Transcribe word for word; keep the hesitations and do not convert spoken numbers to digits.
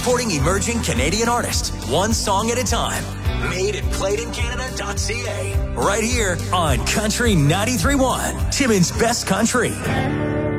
supporting emerging Canadian artists, one song at a time. Made and played in Canada dot c a. Right here on Country ninety-three point one, Timmins Best Country.